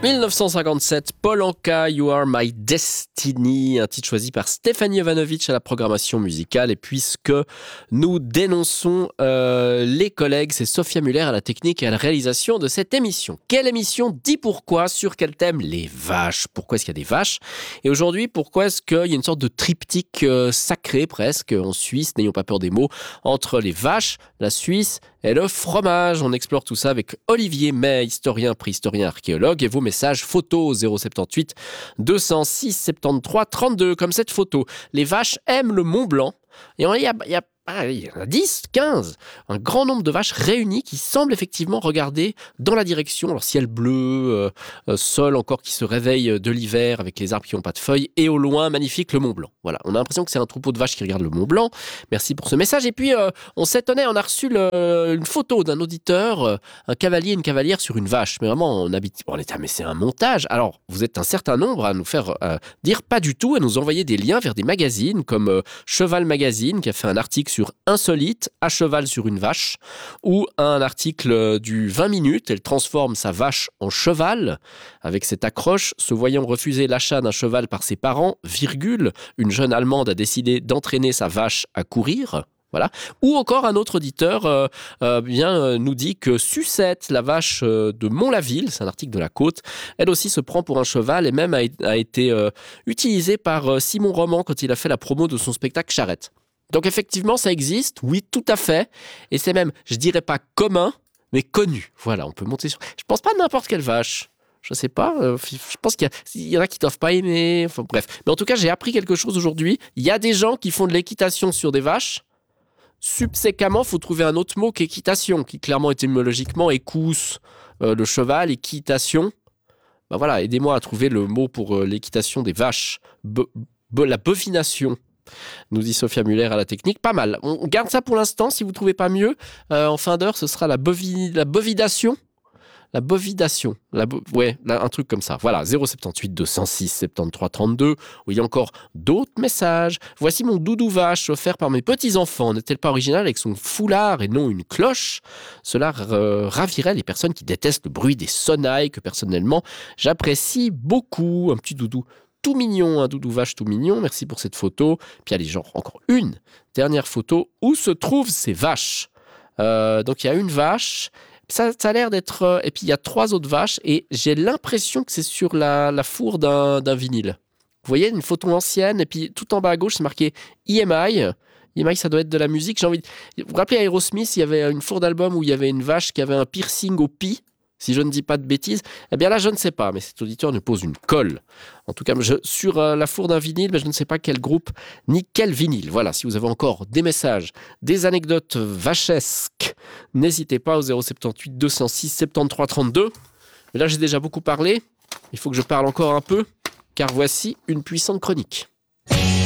1957, Paul Anka, You Are My Destiny, un titre choisi par Stéphanie Jovanovic à la programmation musicale. Et puisque nous dénonçons les collègues, c'est Sophia Muller à la technique et à la réalisation de cette émission. Quelle émission? Dis pourquoi? Sur quel thème? Les vaches. Pourquoi est-ce qu'il y a des vaches? Et aujourd'hui, pourquoi est-ce qu'il y a une sorte de triptyque sacré presque en Suisse, n'ayons pas peur des mots, entre les vaches, la Suisse et le fromage? On explore tout ça avec Olivier May, historien, préhistorien, archéologue, et vos messages photos 078 206 73 32, comme cette photo. Les vaches aiment le Mont Blanc. Et il y a 10, 15, un grand nombre de vaches réunies qui semblent effectivement regarder dans la direction, alors ciel bleu, sol encore qui se réveille de l'hiver avec les arbres qui n'ont pas de feuilles, et au loin, magnifique, le Mont Blanc. Voilà, on a l'impression que c'est un troupeau de vaches qui regarde le Mont Blanc. Merci pour ce message. Et puis, on s'étonnait, on a reçu une photo d'un auditeur, un cavalier, une cavalière sur une vache. Mais vraiment, on était, mais c'est un montage. Alors, vous êtes un certain nombre à nous faire dire pas du tout, à nous envoyer des liens vers des magazines comme Cheval Magazine, qui a fait un article sur Insolite, à cheval sur une vache, ou un article du 20 minutes, elle transforme sa vache en cheval, avec cette accroche, se voyant refuser l'achat d'un cheval par ses parents, virgule, une jeune Allemande a décidé d'entraîner sa vache à courir. Voilà. Ou encore un autre auditeur nous dit que Sucette, la vache de Mont-la-Ville, c'est un article de La Côte, elle aussi se prend pour un cheval et même a été utilisée par Simon Roman quand il a fait la promo de son spectacle Charrette. Donc effectivement, ça existe, oui, tout à fait. Et c'est même, je dirais pas commun, mais connu. Voilà, on peut monter sur... Je pense pas n'importe quelle vache. Je sais pas, je pense qu'il y en a qui doivent pas aimer. Enfin, bref. Mais en tout cas, j'ai appris quelque chose aujourd'hui. Il y a des gens qui font de l'équitation sur des vaches. Subséquemment, il faut trouver un autre mot qu'équitation, qui clairement étymologiquement écousse le cheval, équitation. Ben voilà, aidez-moi à trouver le mot pour l'équitation des vaches. La bovination. Nous dit Sophia Muller à la technique. Pas mal. On garde ça pour l'instant. Si vous ne trouvez pas mieux, en fin d'heure, ce sera la bovidation. La bovidation. Un truc comme ça. Voilà, 078 206 73 32, où il y a encore d'autres messages. Voici mon doudou vache offert par mes petits-enfants. N'est-elle pas originale avec son foulard et non une cloche? Cela ravirait les personnes qui détestent le bruit des sonnailles que personnellement, j'apprécie beaucoup. Un petit doudou tout mignon, un doudou vache tout mignon. Merci pour cette photo. Puis allez, genre encore une dernière photo. Où se trouvent ces vaches? Donc il y a une vache. Ça a l'air d'être... et puis il y a 3 autres vaches. Et j'ai l'impression que c'est sur la fourre d'un vinyle. Vous voyez, une photo ancienne. Et puis tout en bas à gauche, c'est marqué EMI. EMI, ça doit être de la musique. Vous vous rappelez Aerosmith, il y avait une fourre d'album où il y avait une vache qui avait un piercing au pis. Si je ne dis pas de bêtises, eh bien là, je ne sais pas, mais cet auditeur nous pose une colle. En tout cas, sur la fourre d'un vinyle, je ne sais pas quel groupe ni quel vinyle. Voilà, si vous avez encore des messages, des anecdotes vachesques, n'hésitez pas au 078 206 73 32. Mais là, j'ai déjà beaucoup parlé. Il faut que je parle encore un peu, car voici une puissante chronique.